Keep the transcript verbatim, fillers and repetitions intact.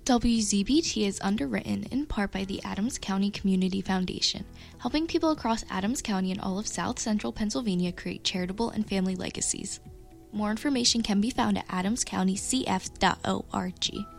W Z B T is underwritten in part by the Adams County Community Foundation, helping people across Adams County and all of South Central Pennsylvania create charitable and family legacies. More information can be found at adams county c f dot org.